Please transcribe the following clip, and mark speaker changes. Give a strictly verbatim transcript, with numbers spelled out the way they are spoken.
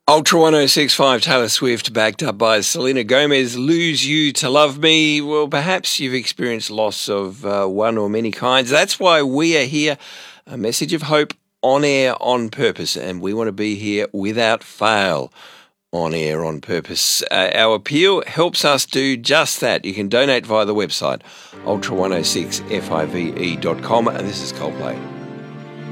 Speaker 1: Ultra one oh six point five, Taylor Swift, backed up by Selena Gomez, Lose You to Love Me. Well, perhaps you've experienced loss of uh, one or many kinds. That's why we are here, a message of hope on air on purpose, and we want to be here without fail on air on purpose. Uh, our appeal helps us do just that. You can donate via the website, ultra one oh six five e dot com, and this is Coldplay.